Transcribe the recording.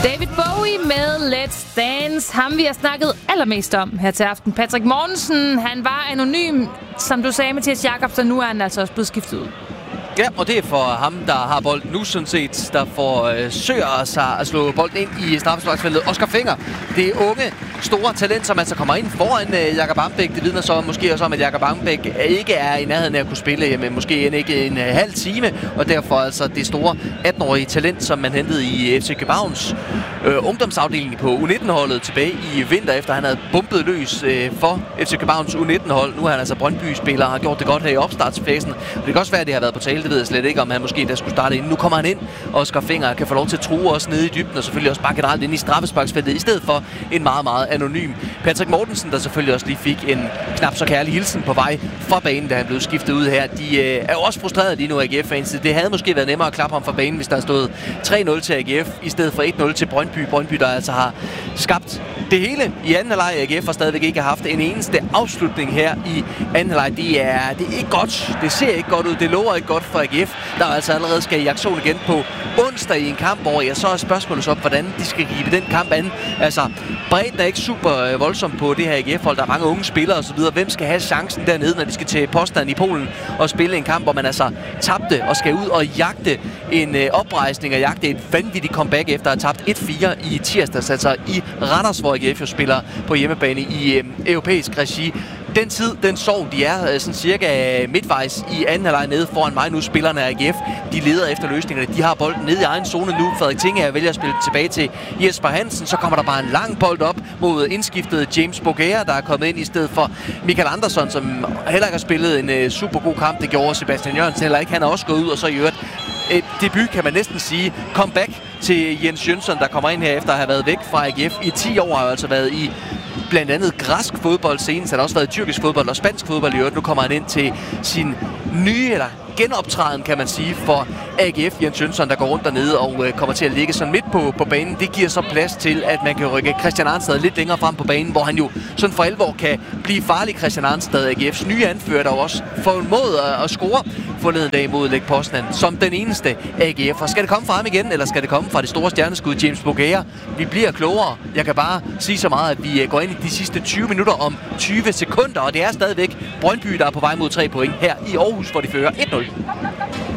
David Bowie med Let's Dance. Ham vi har snakket allermest om her til aften. Patrick Mortensen, han var anonym, som du sagde, Mathias Jakobsen. Nu er han altså også blevet skiftet ud. Ja, og det er for ham, der har bolden nu sådan set, der forsøger sig at slå bolden ind i straffesparksfeltet. Oscar Fenger, det unge, store talent, som altså kommer ind foran Jakob Ambæk. Det vidner så måske også om, at Jakob Ambæk ikke er i nærheden af at kunne spille, men måske ikke en halv time. Og derfor altså det store 18-årige talent, som man hentede i FC Københavns ungdomsafdeling på U19-holdet tilbage i vinter, efter han havde bumpet løs for FC Københavns U19-hold. Nu er han altså Brøndby-spiller og har gjort det godt her i opstartsfasen. Og det kan også være, at det har været på tale. Det ved jeg slet ikke, om han måske der skulle starte ind. Nu kommer han ind, og Oscar Fenger kan få lov til at true også nede i dybden, og selvfølgelig også bare generelt ind i straffesparksfeltet, i stedet for en meget, meget anonym Patrick Mortensen, der selvfølgelig også lige fik en knap så kærlig hilsen på vej fra banen, da han blev skiftet ud her. De er jo også frustrerede lige nu, AGF-fans. Det havde måske været nemmere at klappe ham fra banen, hvis der stod 3-0 til AGF, i stedet for 1-0 til Brøndby. Brøndby, der altså har skabt det hele i anden halvleg. AGF har stadigvæk ikke haft en eneste afslutning her i anden halvleg. Det er ikke godt. Det ser ikke godt ud. Det lover ikke godt for AGF, der altså allerede skal i aktion igen på onsdag i en kamp, hvor så er spørgsmålet så, hvordan de skal gribe den kamp an. Altså, bredden er ikke super voldsom på det her AGF-hold. Der er mange unge spillere osv. Hvem skal have chancen dernede, når de skal til Poznan i Polen og spille en kamp, hvor man altså tabte og skal ud og jagte en oprejsning og jagte et vanvittigt comeback efter at have tabt 1-4 i tirsdags, altså i Randers, hvor AGF jo spiller på hjemmebane i europæisk regi. Den tid, den sov, de er sådan cirka midtvejs i anden halvleg nede foran mig nu. Spillerne af AGF, de leder efter løsningerne. De har bolden nede i egen zone nu. Frederik Tinge vælger at spille tilbage til Jesper Hansen. Så kommer der bare en lang bold op mod indskiftet James Boguer, der er kommet ind i stedet for Michael Andersson, som heller ikke har spillet en super god kamp. Det gjorde Sebastian Jørgensen heller ikke. Han er også gået ud, og så i øvrigt et debut, kan man næsten sige. Comeback til Jens Jønsson, der kommer ind her efter at have været væk fra AGF i 10 år, har altså været i blandt andet græsk fodbold senest. Han har også været i tyrkisk fodbold og spansk fodbold i øvrigt. Nu kommer han ind til sin nye, eller genoptræden, kan man sige, for AGF. Jens Jønsson, der går rundt dernede og kommer til at ligge sådan midt på banen. Det giver så plads til, at man kan rykke Christian Arnstad lidt længere frem på banen, hvor han jo sådan for alvor kan blive farlig. Christian Arnstad, AGF's nye anfører, der også formået at score forleden dag mod Lech Poznan som den eneste AGF. Og skal det komme fra ham igen, eller skal det komme fra det store stjerneskud James Boguer? Vi bliver klogere. Jeg kan bare sige så meget, at vi går ind i de sidste 20 minutter om 20 sekunder, og det er stadigvæk Brøndby, der er på vej mod 3 point her i Aarhus, hvor de fører 1-0.